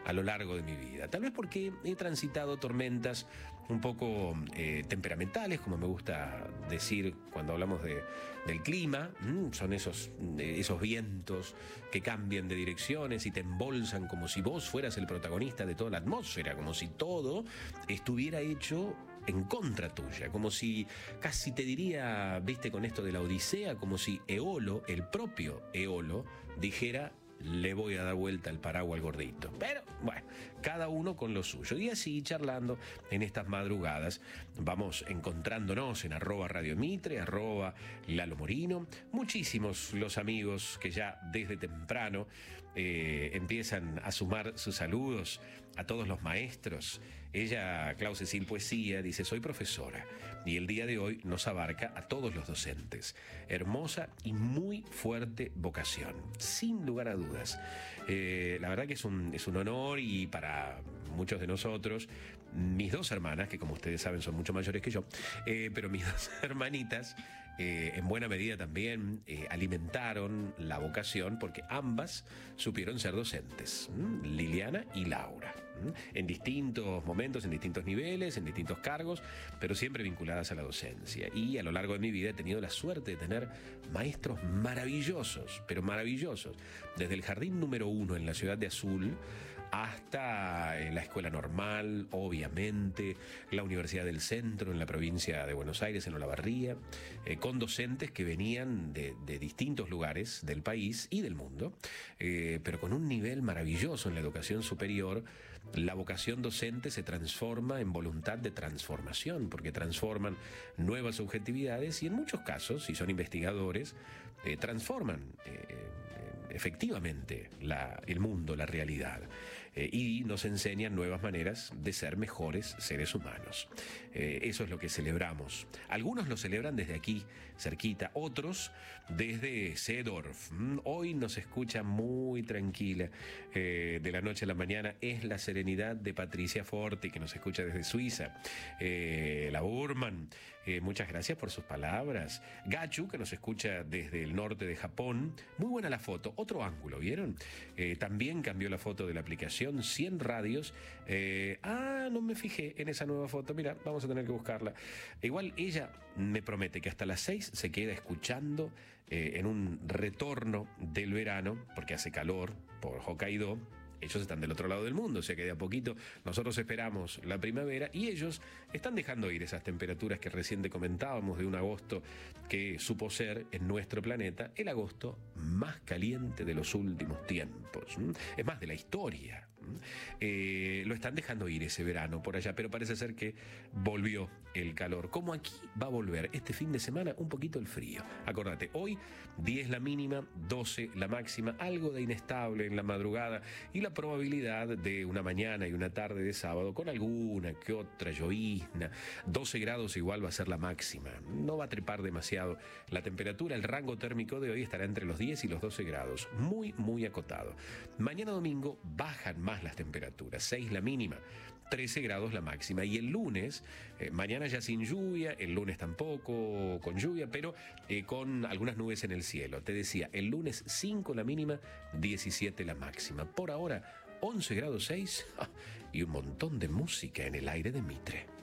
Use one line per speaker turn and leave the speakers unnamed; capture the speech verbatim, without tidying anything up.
a lo largo de mi vida. Tal vez porque he transitado tormentas un poco eh, temperamentales, como me gusta decir cuando hablamos de, del clima. Mm, son esos, esos vientos que cambian de direcciones y te embolsan como si vos fueras el protagonista de toda la atmósfera, como si todo estuviera hecho en contra tuya, como si, casi te diría, viste, con esto de la Odisea, como si Eolo, el propio Eolo, dijera: le voy a dar vuelta el paraguas al gordito. Pero, bueno, cada uno con lo suyo. Y así, charlando en estas madrugadas, vamos encontrándonos en arroba Radio Mitre, arroba Lalo Morino. Muchísimos los amigos que ya desde temprano eh, empiezan a sumar sus saludos a todos los maestros. Ella, Clau Cecil Poesía, dice: soy profesora y el día de hoy nos abarca a todos los docentes. Hermosa y muy fuerte vocación, sin lugar a dudas. Eh, la verdad que es un, es un honor, y para muchos de nosotros, mis dos hermanas, que como ustedes saben son mucho mayores que yo, eh, pero mis dos hermanitas eh, en buena medida también eh, alimentaron la vocación, porque ambas supieron ser docentes, ¿m? Liliana y Laura, ¿m? En distintos momentos, en distintos niveles, en distintos cargos, pero siempre vinculadas a la docencia. Y a lo largo de mi vida he tenido la suerte de tener maestros maravillosos, pero maravillosos, desde el jardín número uno en la ciudad de Azul hasta la escuela normal, obviamente, la Universidad del Centro en la provincia de Buenos Aires, en Olavarría, eh, con docentes que venían de, de distintos lugares del país y del mundo, eh, pero con un nivel maravilloso en la educación superior. La vocación docente se transforma en voluntad de transformación, porque transforman nuevas subjetividades y en muchos casos, si son investigadores, eh, transforman eh, efectivamente la, el mundo, la realidad, eh, y nos enseñan nuevas maneras de ser mejores seres humanos. Eh, eso es lo que celebramos. Algunos lo celebran desde aquí, cerquita, otros desde Seedorf. Mm, hoy nos escucha muy tranquila, eh, de la noche a la mañana, es la serenidad de Patricia Forti, que nos escucha desde Suiza. Eh, la Burman, eh, muchas gracias por sus palabras. Gachu, que nos escucha desde el norte de Japón. Muy buena la foto. Otro ángulo, ¿vieron? Eh, también cambió la foto de la aplicación cien radios. Eh, ah, no me fijé en esa nueva foto. Mira, vamos a tener que buscarla. Igual ella me promete que hasta las seis se queda escuchando eh, en un retorno del verano, porque hace calor por Hokkaido. Ellos están del otro lado del mundo, o sea que de a poquito nosotros esperamos la primavera y ellos están dejando ir esas temperaturas que recién te comentábamos, de un agosto que supo ser en nuestro planeta el agosto más caliente de los últimos tiempos. Es más, de la historia. Eh, lo están dejando ir ese verano por allá, pero parece ser que volvió el calor. Como aquí va a volver este fin de semana un poquito el frío. Acordate, hoy diez la mínima, doce la máxima, algo de inestable en la madrugada y la probabilidad de una mañana y una tarde de sábado con alguna que otra llovizna. doce grados igual va a ser la máxima. No va a trepar demasiado la temperatura. El rango térmico de hoy estará entre los diez y los doce grados. Muy, muy acotado. Mañana domingo bajan más las temperaturas. seis la mínima, trece grados la máxima. Y el lunes, eh, mañana ya sin lluvia, el lunes tampoco con lluvia, pero eh, con algunas nubes en el cielo. Te decía, el lunes cinco la mínima, diecisiete la máxima. Por ahora, once grados seis y un montón de música en el aire de Mitre.